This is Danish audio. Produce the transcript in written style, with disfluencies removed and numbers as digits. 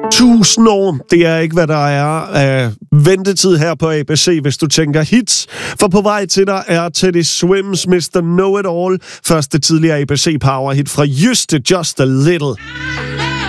1000 år, det er ikke, hvad der er af ventetid her på ABC, hvis du tænker hits. For på vej til dig er Teddy Swims Mr. Know It All, første tidligere ABC Power hit fra Juste Just a Little.